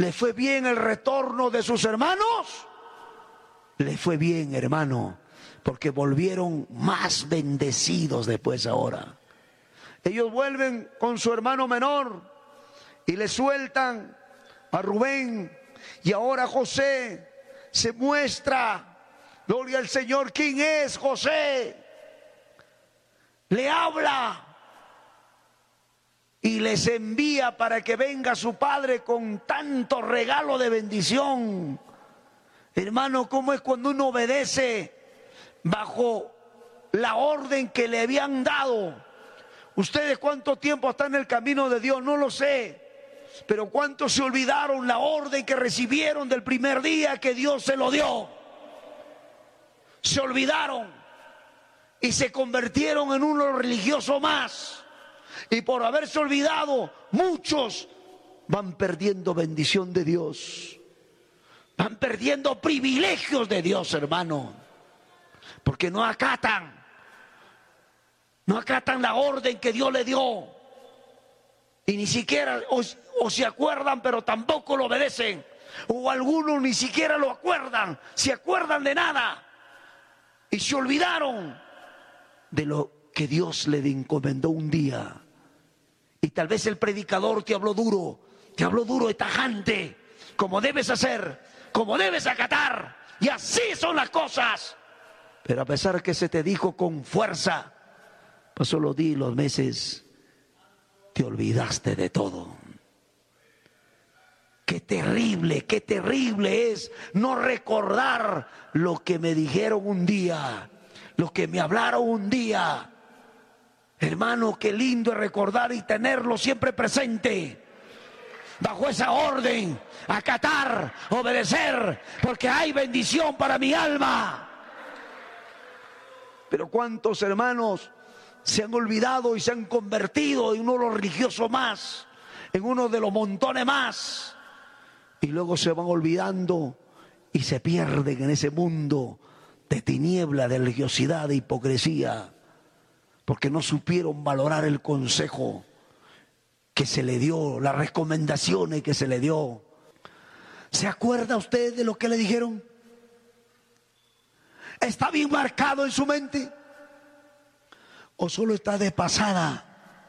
¿Le fue bien el retorno de sus hermanos? Le fue bien, hermano, porque volvieron más bendecidos después ahora. Ellos vuelven con su hermano menor y le sueltan a Rubén, y ahora José se muestra, gloria al Señor. ¿Quién es José? Le habla y les envía para que venga su padre con tanto regalo de bendición. Hermano, ¿cómo es cuando uno obedece bajo la orden que le habían dado? ¿Ustedes cuánto tiempo están en el camino de Dios? No lo sé. Pero ¿cuántos se olvidaron la orden que recibieron del primer día que Dios se lo dio? Se olvidaron y se convirtieron en uno religioso más. Y por haberse olvidado, muchos van perdiendo bendición de Dios. Van perdiendo privilegios de Dios, hermano. Porque no acatan la orden que Dios le dio. Y ni siquiera o se acuerdan, pero tampoco lo obedecen. O algunos ni siquiera lo acuerdan, se acuerdan de nada. Y se olvidaron de lo que Dios le encomendó un día. Y tal vez el predicador te habló duro y tajante, como debes hacer, como debes acatar, y así son las cosas. Pero a pesar que se te dijo con fuerza, pasó los días y los meses, te olvidaste de todo. Qué terrible es no recordar lo que me dijeron un día, lo que me hablaron un día. Hermano, qué lindo es recordar y tenerlo siempre presente. Bajo esa orden, acatar, obedecer, porque hay bendición para mi alma. Pero cuántos hermanos se han olvidado y se han convertido en uno de los religiosos más, en uno de los montones más, y luego se van olvidando y se pierden en ese mundo de tiniebla, de religiosidad, de hipocresía, porque no supieron valorar el consejo que se le dio, las recomendaciones que se le dio. ¿Se acuerda usted de lo que le dijeron? ¿Está bien marcado en su mente? ¿O solo está de pasada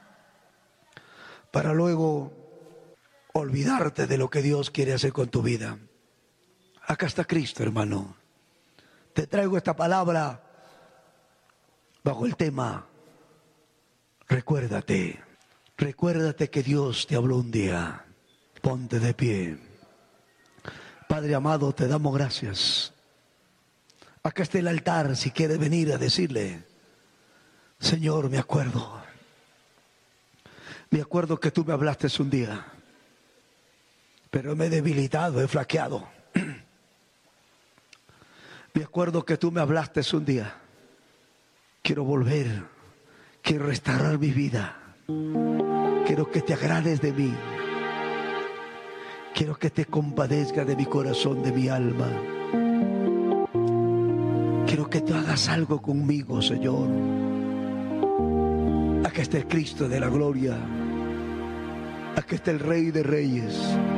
para luego olvidarte de lo que Dios quiere hacer con tu vida? Acá está Cristo, hermano. Te traigo esta palabra bajo el tema: recuérdate que Dios te habló un día. Ponte de pie. Padre amado, te damos gracias. Acá está el altar, si quieres venir a decirle: Señor, me acuerdo que tú me hablaste un día, pero me he debilitado, he flaqueado. Me acuerdo que tú me hablaste un día. Quiero volver, quiero restaurar mi vida. Quiero que te agrades de mí. Quiero que te compadezca de mi corazón, de mi alma. Quiero que tú hagas algo conmigo, Señor. Acá está el Cristo de la gloria. Acá está el Rey de Reyes.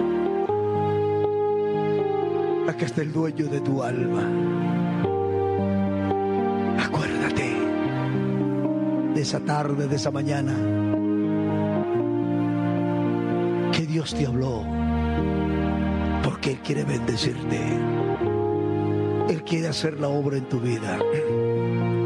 Acá está el dueño de tu alma. Acuérdate de esa tarde, de esa mañana, que Dios te habló, porque Él quiere bendecirte. Él quiere hacer la obra en tu vida.